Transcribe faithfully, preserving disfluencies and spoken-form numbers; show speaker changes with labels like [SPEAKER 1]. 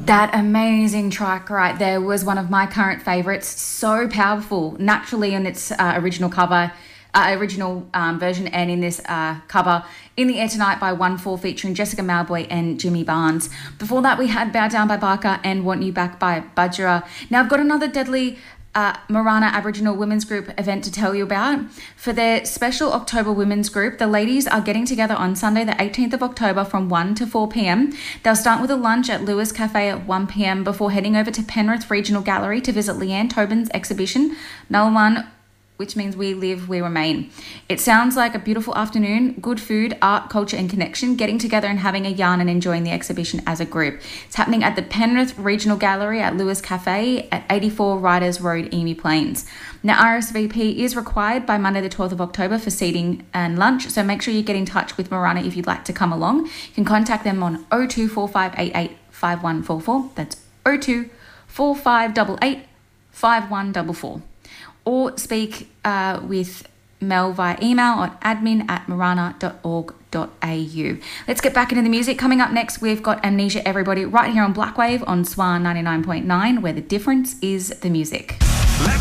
[SPEAKER 1] That amazing track right there was one of my current favourites. So powerful, naturally in its uh, original cover, uh, original um, version, and in this uh, cover, In the Air Tonight by one four featuring Jessica Mauboy and Jimmy Barnes. Before that, we had Bow Down by Barker and Want You Back by Budgerah. Now, I've got another deadly Uh, Marana Aboriginal Women's Group event to tell you about. For their special October Women's Group, the ladies are getting together on Sunday the eighteenth of October from one to four p.m. They'll start with a lunch at Lewis Cafe at one p.m. before heading over to Penrith Regional Gallery to visit Leanne Tobin's exhibition, Nalawan, which means We Live, We Remain. It sounds like a beautiful afternoon, good food, art, culture and connection, getting together and having a yarn and enjoying the exhibition as a group. It's happening at the Penrith Regional Gallery at Lewis Cafe at eighty-four Riders Road, Emu Plains. Now, R S V P is required by Monday the twelfth of October for seating and lunch, so make sure you get in touch with Marana if you'd like to come along. You can contact them on oh two four five eight eight five one four four. That's oh two four five eight eight five one four four. Or speak uh, with Mel via email on admin at marana dot org dot a u. Let's get back into the music. Coming up next, we've got Amnesia Everybody right here on Blackwave on Swan ninety-nine point nine, where the difference is the music.